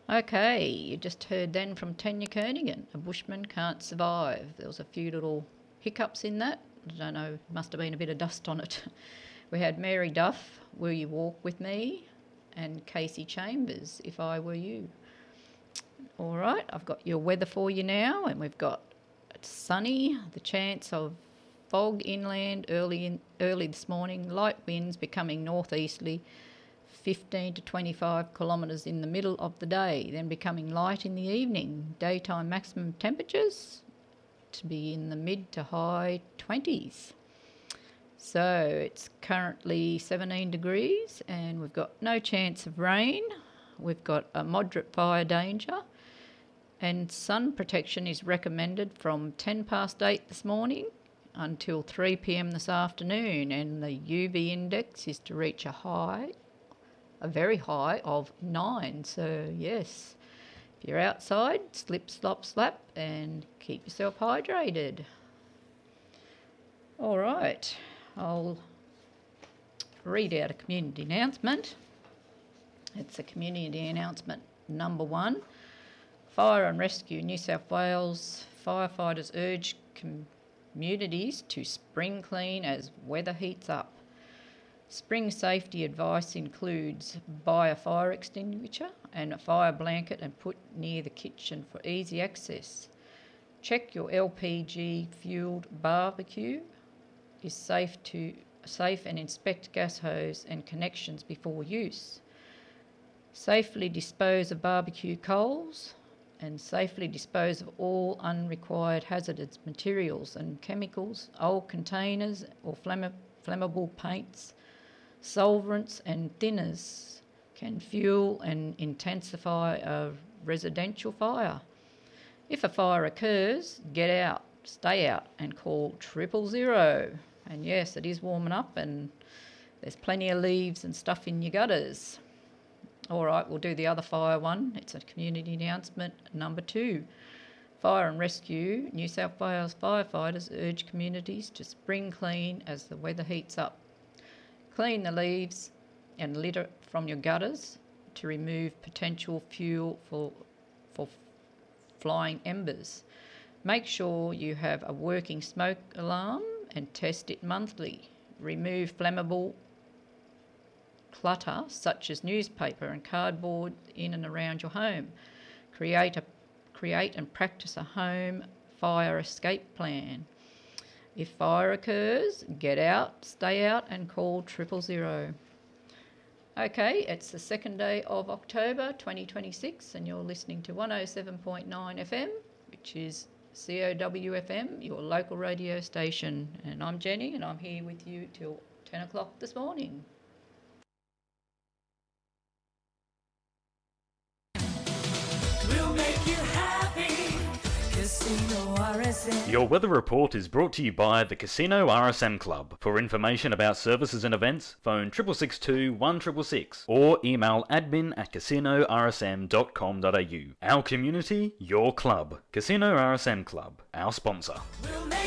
Okay, you just heard then from Tanya Kernigan, A Bushman Can't Survive. There was a few little hiccups in that. I don't know, must have been a bit of dust on it. We had Mary Duff, Will You Walk With Me? And Casey Chambers, If I Were You. All right, I've got your weather for you now, and we've got sunny, the chance of fog inland early this morning, light winds becoming northeasterly, 15 to 25 kilometres in the middle of the day, then becoming light in the evening. Daytime maximum temperatures to be in the mid to high 20s. So it's currently 17 degrees and we've got no chance of rain. We've got a moderate fire danger and sun protection is recommended from 10 past 8 this morning until 3 p.m. this afternoon, and the UV index is to reach a very high of 9. So yes, if you're outside, slip, slop, slap and keep yourself hydrated. All right, I'll read out a community announcement. It's a community announcement number 1. Fire and Rescue New South Wales firefighters urge communities to spring clean as weather heats up. Spring safety advice includes buy a fire extinguisher and a fire blanket and put near the kitchen for easy access. Check your LPG fueled barbecue is safe and inspect gas hose and connections before use. Safely dispose of barbecue coals and safely dispose of all unrequired hazardous materials and chemicals, old containers or flammable paints. Solvents and thinners can fuel and intensify a residential fire. If a fire occurs, get out, stay out and call 000. And yes, it is warming up and there's plenty of leaves and stuff in your gutters. All right, we'll do the other fire one. It's a community announcement number 2. Fire and Rescue New South Wales firefighters urge communities to spring clean as the weather heats up. Clean the leaves and litter from your gutters to remove potential fuel for flying embers. Make sure you have a working smoke alarm and test it monthly. Remove flammable clutter such as newspaper and cardboard in and around your home. Create and practice a home fire escape plan. If fire occurs, get out, stay out and call 000. Okay, it's the 2nd day of October 2026 and you're listening to 107.9 FM, which is COWFM, your local radio station. And I'm Jenny and I'm here with you till 10 o'clock this morning. We'll make you happy. Casino RSM. Your weather report is brought to you by the Casino RSM Club. For information about services and events, phone 6662 1666 or email admin@casinorsm.com.au. Our community, your club. Casino RSM Club, our sponsor. We'll make